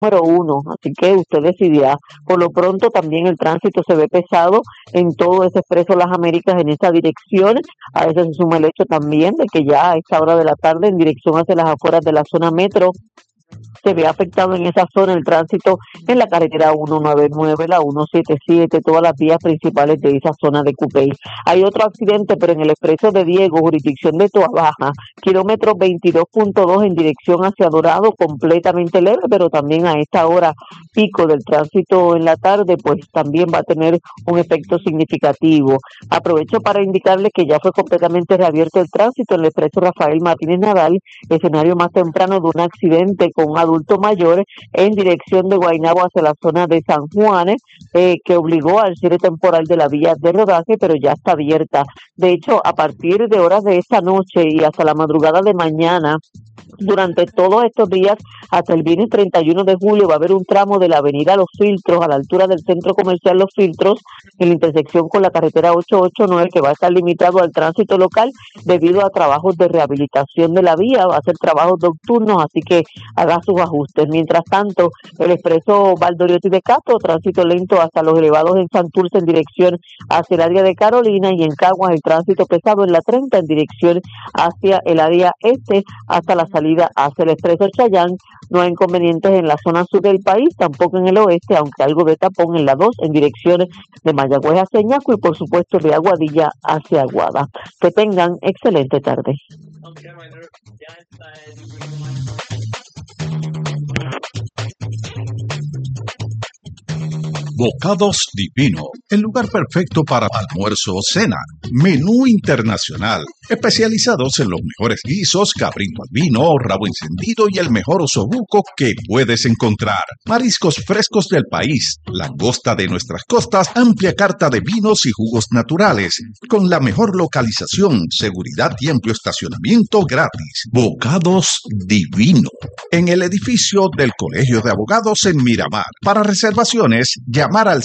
número uno, así que usted decidirá. Por lo pronto también el tránsito se ve pesado en todo ese expreso Las Américas en esa dirección. A eso se suma el hecho también de que ya a esta hora de la tarde en dirección hacia las afueras de la zona metro se ve afectado en esa zona el tránsito en la carretera 199, la 177, todas las vías principales de esa zona de Cupey. Hay otro accidente, pero en el expreso de Diego, jurisdicción de Toabaja, kilómetro 22.2 en dirección hacia Dorado, completamente leve, pero también a esta hora pico del tránsito en la tarde, pues también va a tener un efecto significativo. Aprovecho para indicarles que ya fue completamente reabierto el tránsito en el expreso Rafael Martínez Nadal, escenario más temprano de un accidente con un adulto mayor en dirección de Guaynabo hacia la zona de San Juan, que obligó al cierre temporal de la vía de rodaje, pero ya está abierta. De hecho, a partir de horas de esta noche y hasta la madrugada de mañana, durante todos estos días, hasta el viernes 31 de julio, va a haber un tramo de la avenida Los Filtros, a la altura del centro comercial Los Filtros, en la intersección con la carretera 889, que va a estar limitado al tránsito local debido a trabajos de rehabilitación de la vía, va a ser trabajos nocturnos, así que haga sus ajustes. Mientras tanto, el expreso Valdoriotti de Castro, tránsito lento hasta los elevados en Santurce en dirección hacia el área de Carolina, y en Caguas el tránsito pesado en la 30 en dirección hacia el área este hasta la salida hacia el expreso Chayán. No hay inconvenientes en la zona sur del país, tampoco en el oeste, aunque algo de tapón en la 2 en dirección de Mayagüez hacia Ñaco y por supuesto de Aguadilla hacia Aguada. Que tengan excelente tarde. Bocados Divino, el lugar perfecto para almuerzo o cena. Menú internacional, especializados en los mejores guisos, cabrito al vino, rabo encendido y el mejor osobuco que puedes encontrar. Mariscos frescos del país, langosta de nuestras costas, amplia carta de vinos y jugos naturales, con la mejor localización, seguridad y amplio estacionamiento gratis. Bocados Divino, en el edificio del Colegio de Abogados en Miramar. Para reservaciones, llamar al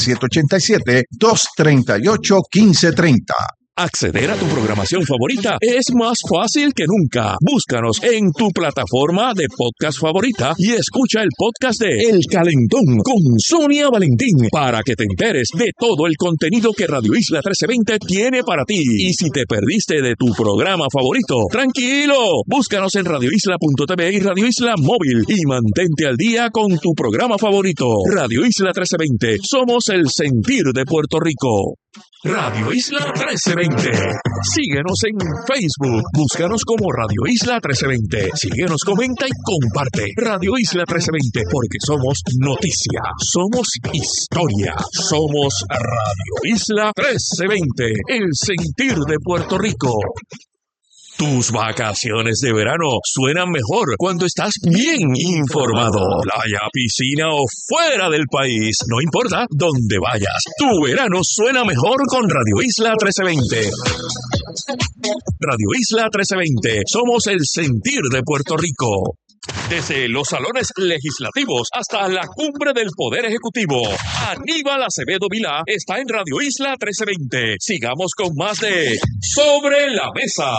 787-238-1530. Acceder a tu programación favorita es más fácil que nunca. Búscanos en tu plataforma de podcast favorita y escucha el podcast de El Calentón con Sonia Valentín para que te enteres de todo el contenido que Radio Isla 1320 tiene para ti. Y si te perdiste de tu programa favorito, tranquilo, búscanos en radioisla.tv y Radio Isla Móvil y mantente al día con tu programa favorito. Radio Isla 1320, somos el sentir de Puerto Rico. Radio Isla 1320. Síguenos en Facebook. Búscanos como Radio Isla 1320. Síguenos, comenta y comparte. Radio Isla 1320, porque somos noticia, somos historia, somos Radio Isla 1320, el sentir de Puerto Rico. Tus vacaciones de verano suenan mejor cuando estás bien informado. Playa, piscina o fuera del país, no importa dónde vayas. Tu verano suena mejor con Radio Isla 1320. Radio Isla 1320, somos el sentir de Puerto Rico. Desde los salones legislativos hasta la cumbre del Poder Ejecutivo, Aníbal Acevedo Vilá está en Radio Isla 1320. Sigamos con más de Sobre la Mesa.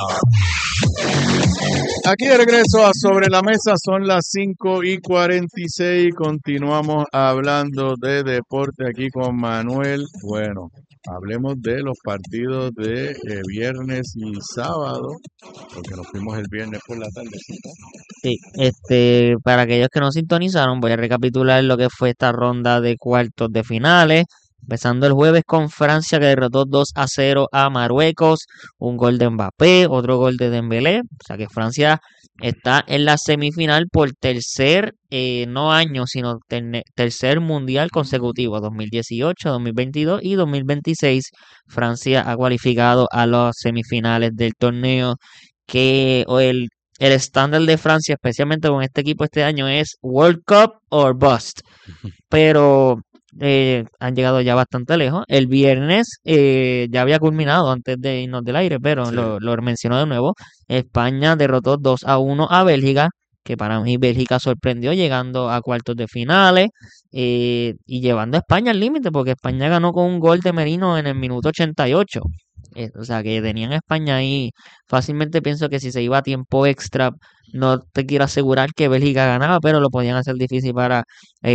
Aquí de regreso a Sobre la Mesa, son las 5:46. Continuamos hablando de deporte aquí con Manuel. Bueno, hablemos de los partidos de viernes y sábado, porque nos fuimos el viernes por la tardecita. Sí, para aquellos que no sintonizaron, voy a recapitular lo que fue esta ronda de cuartos de finales. Empezando el jueves con Francia, que derrotó 2-0 a Marruecos, un gol de Mbappé, otro gol de Dembélé. O sea que Francia está en la semifinal por tercer, no año, sino tercer mundial consecutivo, 2018, 2022 y 2026. Francia ha cualificado a las semifinales del torneo, que el estándar de Francia, especialmente con este equipo este año, es World Cup or Bust. Pero han llegado ya bastante lejos. El viernes ya había culminado antes de irnos del aire, pero sí, lo menciono de nuevo. España derrotó 2-1 a Bélgica, que para mí Bélgica sorprendió llegando a cuartos de finales y llevando a España al límite, porque España ganó con un gol de Merino en el minuto 88. O sea que tenían a España ahí. Fácilmente pienso que si se iba a tiempo extra, no te quiero asegurar que Bélgica ganaba, pero lo podían hacer difícil para